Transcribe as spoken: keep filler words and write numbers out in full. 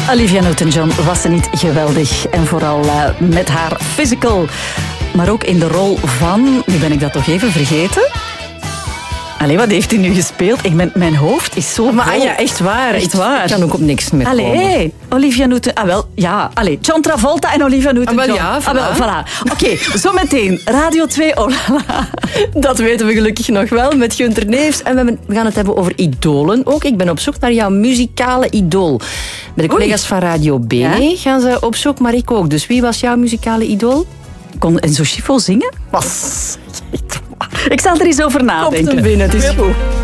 Olivia Newton-John, was ze niet geweldig? En vooral uh, met haar physical. Maar ook in de rol van... Nu ben ik dat toch even vergeten. Allee, wat heeft hij nu gespeeld? Ik ben, mijn hoofd is zo... Maar Anja, echt waar. Echt waar. Ik kan ook op niks meer allee, komen. Olivia Newton... Ah, wel, ja. Allee, John Travolta en Olivia Newton-John. Ah, wel, ja, voilà. Ah, wel, voilà. Oké, okay, zometeen. Radio twee, oh la la. Dat weten we gelukkig nog wel met Gunther Neefs. En we, hebben, we gaan het hebben over idolen ook. Ik ben op zoek naar jouw muzikale idool. Met de collega's van Radio B ja? gaan ze op zoek, maar ik ook. Dus wie was jouw muzikale idool? Kon Enzo Schifo zingen? Was... Ik zal er eens over nadenken. Komt hem binnen, het is goed.